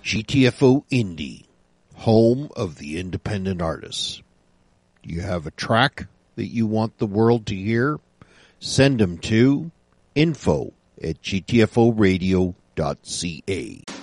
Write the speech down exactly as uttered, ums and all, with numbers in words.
G T F O Indie, home of the independent artists. Do you have a track that you want the world to hear? Send them to info at g t f o radio dot c a.